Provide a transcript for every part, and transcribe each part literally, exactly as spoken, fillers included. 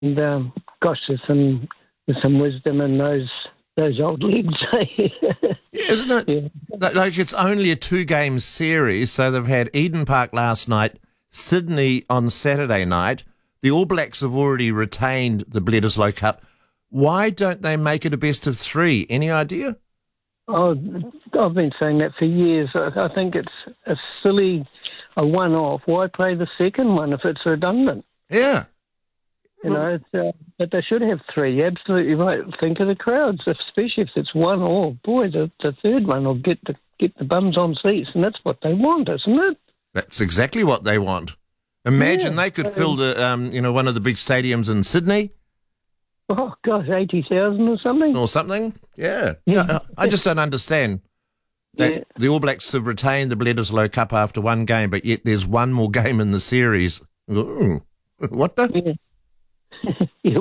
And um, gosh, there's some there's some wisdom in those those old legs. Yeah, isn't it? Yeah. Like, it's only a two-game series, so they've had Eden Park last night, Sydney on Saturday night. The All Blacks have already retained the Bledisloe Cup. Why don't they make it a best of three? Any idea? Oh, I've been saying that for years. I, I think it's a silly, a one-off. Why play the second one if it's redundant? Yeah. You know, it's, uh, but they should have three. You're absolutely right. Think of the crowds, especially if it's one all. Boy, the, the third one will get the get the bums on seats, and that's what they want, isn't it? That's exactly what they want. Imagine yeah, they could um, fill the, um, you know, one of the big stadiums in Sydney. Oh gosh, eighty thousand or something. Or something. Yeah. yeah. yeah I just don't understand that yeah. the All Blacks have retained the Bledisloe Cup after one game, but yet there's one more game in the series. Ooh, what the? Yeah. yeah,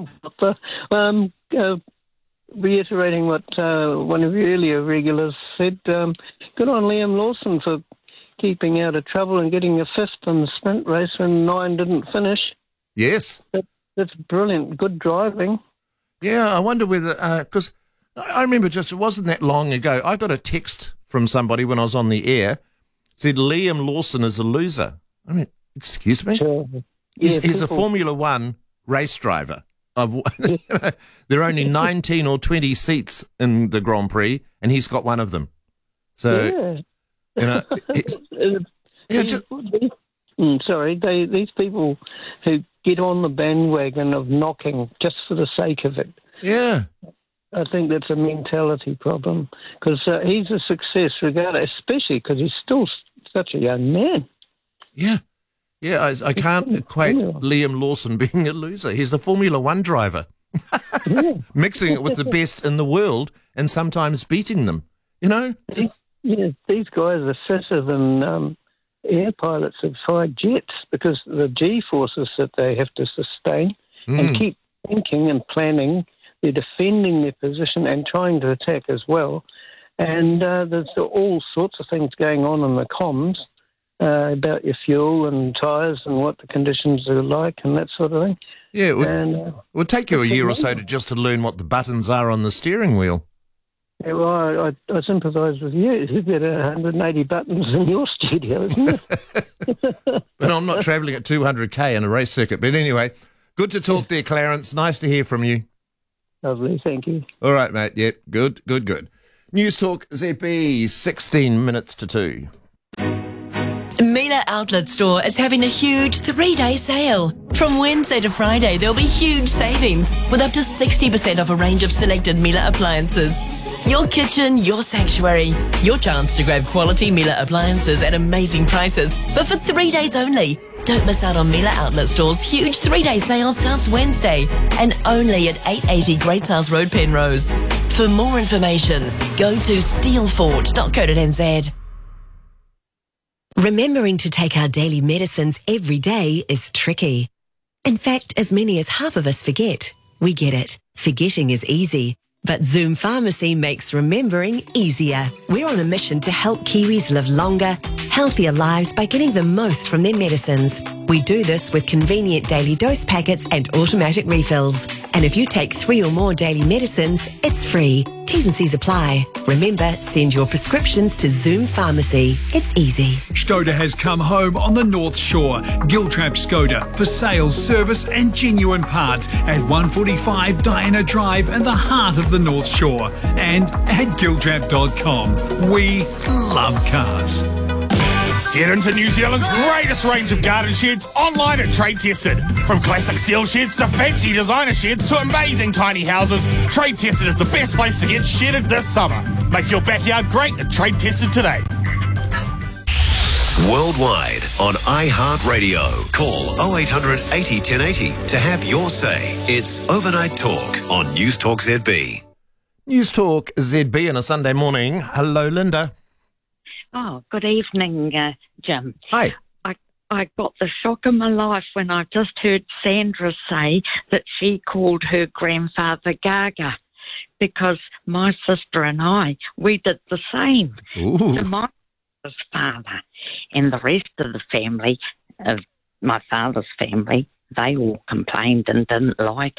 um, uh, reiterating what uh, one of your earlier regulars said, um, good on Liam Lawson for keeping out of trouble and getting a fifth in the sprint race when nine didn't finish. Yes. That, that's brilliant. Good driving. Yeah, I wonder whether, because uh, I remember just, it wasn't that long ago, I got a text from somebody when I was on the air, said Liam Lawson is a loser. I mean, excuse me? Sure. He's, Yeah, he's a people... Formula One race driver. Of, there are only nineteen or twenty seats in the Grand Prix, and he's got one of them. So, yeah. you know, it's, yeah, just, these, mm, sorry, they, these people who get on the bandwagon of knocking just for the sake of it. Yeah. I think that's a mentality problem, because uh, he's a success regardless, especially because he's still such a young man. Yeah. Yeah, I, I can't equate Liam Lawson being a loser. He's a Formula One driver, yeah. mixing it with the best in the world and sometimes beating them, you know? These, yeah, these guys are fitter than um, air pilots that fly jets, because the G-forces that they have to sustain mm. and keep thinking and planning. They're defending their position and trying to attack as well. And uh, there's all sorts of things going on in the comms. Uh, about your fuel and tyres and what the conditions are like and that sort of thing. Yeah, it would, and, uh, it would take you a year or so to just to learn what the buttons are on the steering wheel. Yeah, well, I, I, I sympathise with you. You've got one hundred eighty buttons in your studio, isn't it? But I'm not travelling at two hundred k in a race circuit. But anyway, good to talk there, Clarence. Nice to hear from you. Lovely, thank you. All right, mate. Yep, good, good, good. News Talk Z B, sixteen minutes to two. Miele Outlet Store is having a huge three-day sale. From Wednesday to Friday, there'll be huge savings with up to sixty percent off a range of selected Miele appliances. Your kitchen, your sanctuary. Your chance to grab quality Miele appliances at amazing prices, but for three days only. Don't miss out on Miele Outlet Store's huge three-day sale starts Wednesday and only at eight eighty Great South Road, Penrose. For more information, go to steelfort dot co dot n z. Remembering to take our daily medicines every day is tricky. In fact, as many as half of us forget. We get it. Forgetting is easy. But Zoom Pharmacy makes remembering easier. We're on a mission to help Kiwis live longer, healthier lives by getting the most from their medicines. We do this with convenient daily dose packets and automatic refills. And if you take three or more daily medicines, it's free. T's and C's apply. Remember, send your prescriptions to Zoom Pharmacy. It's easy. Skoda has come home on the North Shore. Giltrap Skoda for sales, service and genuine parts at one forty-five Diana Drive in the heart of the North Shore and at giltrap dot com. We love cars. Get into New Zealand's greatest range of garden sheds online at Trade Tested. From classic steel sheds to fancy designer sheds to amazing tiny houses, Trade Tested is the best place to get shedded this summer. Make your backyard great at Trade Tested today. Worldwide on iHeartRadio. Call oh eight hundred eighty ten eighty to have your say. It's Overnight Talk on News Talk Z B. News Talk Z B on a Sunday morning. Hello, Linda. Oh, good evening, uh, Jim. Hi. I I got the shock of my life when I just heard Sandra say that she called her grandfather Gaga, because my sister and I, we did the same. Ooh. To my father and the rest of the family, of my father's family, they all complained and didn't like